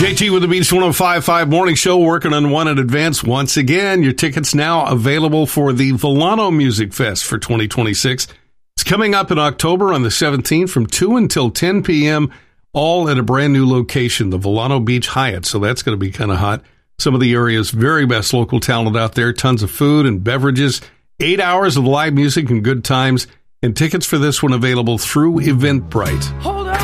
JT with the Beach 105.5 Morning Show, working on one in advance. Once again, your tickets now available for the Volano Music Fest for 2026. It's coming up in October on the 17th from 2 until 10 p.m., all at a brand new location, the Volano Beach Hyatt. So that's going to be kind of hot. Some of the area's very best local talent out there, tons of food and beverages, 8 hours of live music and good times, and tickets for this one available through Eventbrite.